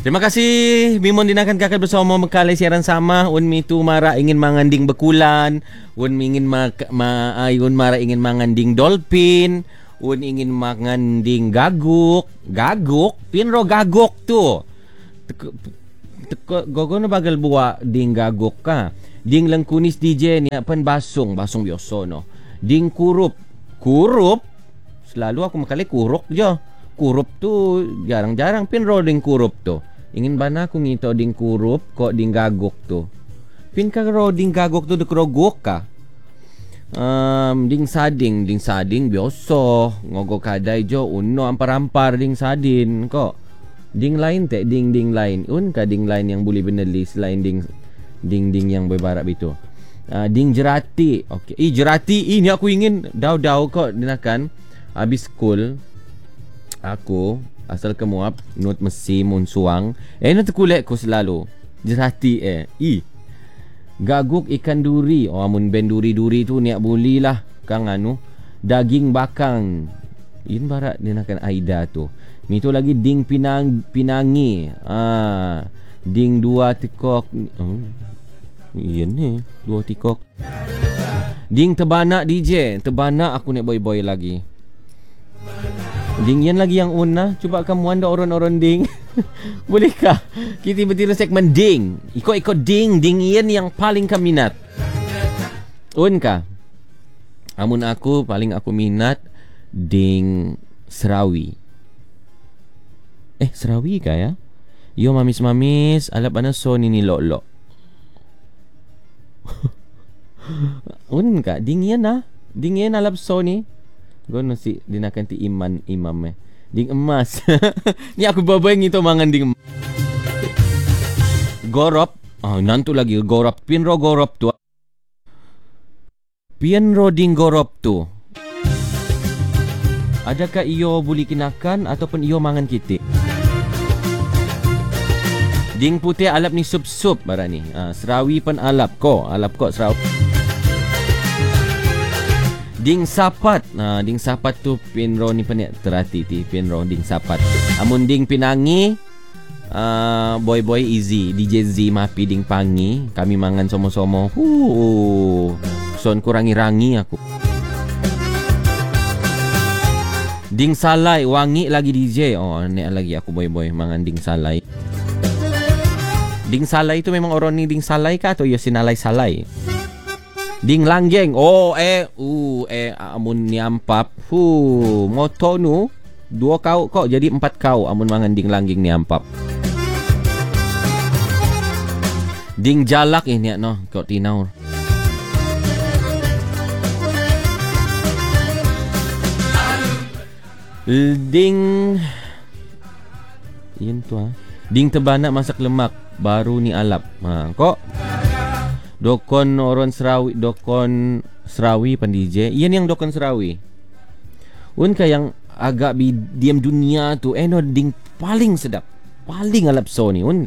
Terima kasih Bimon dinakan kakak bersama mengkalai siaran sama. Un mi tu mara ingin manganding bekulan. Un ingin un mara ingin manganding dolphin. Un ingin manganding gaguk. Gaguk? Pinro gaguk tu. Gogo na bagal buwa ding gaguk ka. Ding lang kunis DJ ni apan basong biasa no. Ding kurup. Kurup? Selalu aku makalai kuruk je. Kurup tu jarang-jarang pinro ding kurup tu. Ingin bana aku ngito ding kurup kok ding gagok tu. Pin ka ro ding gagok tu dekrogok ka. Ding sading biasa. Ngogo kadai jo uno ampar-ampar ding sadin kok. Ding lain te ding lain. Un ka ding lain yang boleh beneli selain ding yang berbarak itu. Ding jerati. Okey. Jerati ini aku ingin daw kok dinakan habis school aku asal kemuap nut mesi mun suang nak terkulek ko selalu jerati gaguk ikan duri mun ben duri tu niak buli lah kang anu daging bakang in barat dia nakkan Aida tu mito lagi ding pinangi ding dua tikok iya ni dua tikok ding tebana DJ tebana aku nak boy lagi ding yan lagi yang una. Cuba kamu anda orang-orang ding. Bolehkah kita tiba-tiba segmen ding? Ikut ding yan yang paling kami minat. Un ka? Amun aku paling aku minat ding Serawi. Serawi ka ya? Yo mamis alap ana so ni lok. Un ka? Ding yan Ding yan alap so ni. Gono si dinakan ti imam ding emas. Ni aku babayang itu mangan ding gorop. Nantu lagi gorop. Pinro gorop tu. Pinro ding gorop tu. Adakah iyo boleh kinakan ataupun iyo mangan kita? Ding putih alap ni sup barang ni. Serawi pun alap ko serawi. Ding sapat. Ding sapat tu pinro ni peniak terhati ti pinro ding sapat. Amun ding pinangi boy easy DJ Z mapi ding pangi kami mangan somo-somo. Son kurangi rangi aku. Ding salai wangi lagi DJ. Nek lagi aku boy mangan ding salai. Ding salai tu memang orang ni ding salai kah atau ya sinalai salai? Ding langgeng. Amun ni ampap. Moto nu 2 kau kok jadi 4 kau amun mangan ding langgeng ni ampap. Ding jalak ni no kok tinau. Ding yen tu Ding tebana masak lemak baru ni alap. Kok dokon orang Serawi pan DJ. Iyan yang dokon Serawi. Un ka yang agak diam dunia tu no ding paling sedap. Paling alap so ni un.